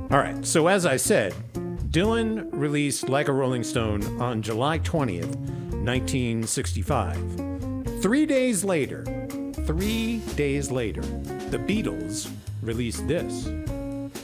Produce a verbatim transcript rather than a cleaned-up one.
All right, so as I said, Dylan released Like a Rolling Stone on July twentieth, nineteen sixty-five. Three days later, three days later, the Beatles released this.